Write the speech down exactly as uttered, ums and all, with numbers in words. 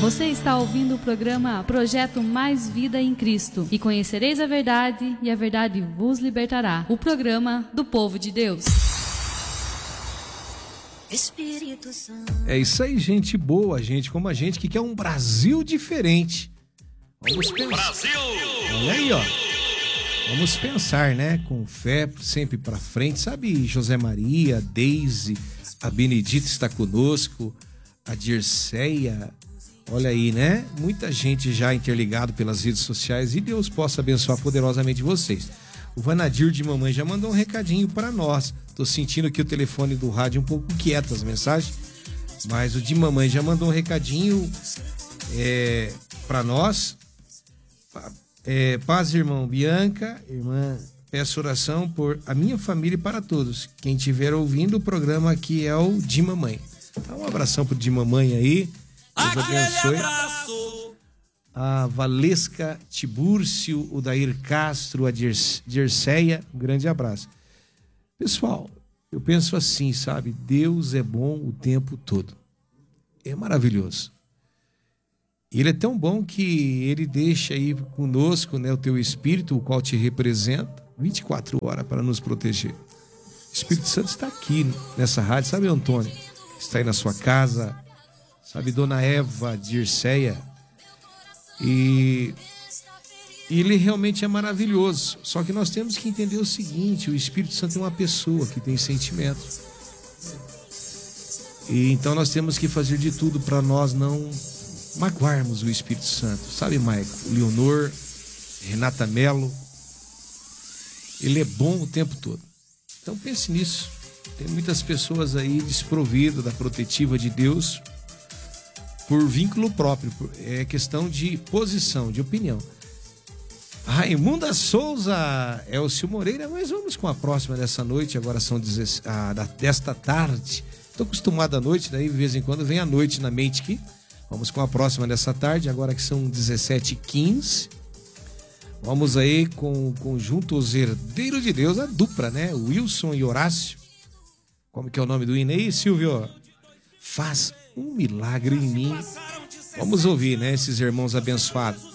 Você está ouvindo o programa Projeto Mais Vida em Cristo. E conhecereis a verdade, e a verdade vos libertará. O programa do povo de Deus. Espírito Santo. É isso aí, gente boa, gente como a gente que quer um Brasil diferente. Vamos pensar. Brasil! Olha aí, ó. Vamos pensar, né? Com fé, sempre pra frente. Sabe, José Maria, Deise, a Benedita está conosco, a Dirceia. Olha aí, né? Muita gente já interligado pelas redes sociais e Deus possa abençoar poderosamente vocês. O Vanadir de mamãe já mandou um recadinho para nós. Tô sentindo que o telefone do rádio é um pouco quieto as mensagens, mas o de mamãe já mandou um recadinho é, para nós. É, paz, irmão Bianca, irmã, peço oração por a minha família e para todos. Quem estiver ouvindo o programa aqui é o de mamãe. Dá um abração pro de mamãe aí. Deus abençoe. A Valesca Tibúrcio, o Dair Castro, a Dirceia, um grande abraço. Pessoal, eu penso assim, sabe? Deus é bom o tempo todo. É maravilhoso. Ele é tão bom que ele deixa aí conosco, né, o teu Espírito, o qual te representa, vinte e quatro horas para nos proteger. O Espírito Santo está aqui nessa rádio, sabe, Antônio? Está aí na sua casa. Sabe, Dona Eva Dirceia, e ele realmente é maravilhoso. Só que nós temos que entender o seguinte: o Espírito Santo é uma pessoa que tem sentimentos. E então nós temos que fazer de tudo para nós não magoarmos o Espírito Santo. Sabe, Maico, Leonor, Renata Mello, ele é bom o tempo todo. Então pense nisso. Tem muitas pessoas aí desprovidas da protetiva de Deus por vínculo próprio, é questão de posição, de opinião. Raimunda Souza, Elcio Moreira, mas vamos com a próxima dessa noite, agora são dezesseis, ah, desta tarde. Estou acostumado à noite, daí de vez em quando vem a noite na mente aqui. Vamos com a próxima dessa tarde, agora que são dezessete e quinze. Vamos aí com o conjunto Os Herdeiros de Deus, a dupla, né? Wilson e Horácio. Como que é o nome do hino aí, Silvio? Faz um milagre em mim. Vamos ouvir, né, esses irmãos abençoados.